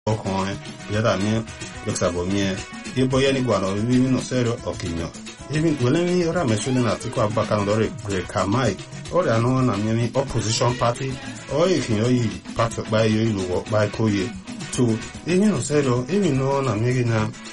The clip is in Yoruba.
con yada mi yoxabo mi e boya ni guano vi no serio okinyo even when ora mesulen atiko abakandore kamai ora no na mi opposition party o ikinyo yi party by you by koye to even no serio even no na mi na